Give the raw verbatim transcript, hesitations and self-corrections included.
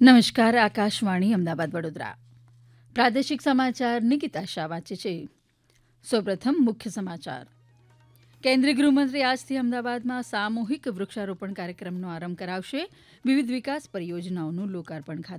નમસ્કાર આકાશવાણી અમદાવાદ વડોદરા પ્રાદેશિક સમાચાર નિકિતા શાહ વાંચે છે. સૌપ્રથમ મુખ્ય સમાચાર. કેન્દ્રીય ગૃહમંત્રી આજથી અમદાવાદમાં સામૂહિક વૃક્ષારોપણ કાર્યક્રમનો આરંભ કરાવશે. વિવિધ વિકાસ પરિયોજનાઓનું લોકાર્પણ ખાતે